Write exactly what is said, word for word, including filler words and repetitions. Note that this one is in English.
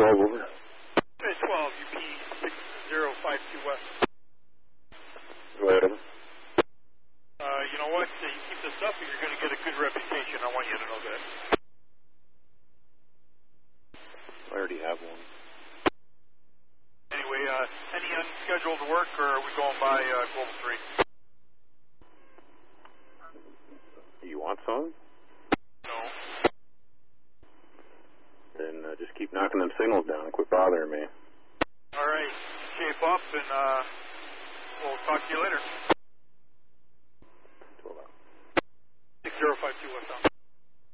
twelve over. Hey, twelve, U P six zero five two West. Go ahead. Uh, you know what? You keep this up and you're going to get a good reputation. I want you to know that. I already have one. Anyway, uh, any unscheduled work, or are we going by uh, Global three? You want some? No. Then uh, just keep knocking them signals down and quit bothering me. All right. Shape up, and uh, we'll talk to you later. twelve out. six zero five two West.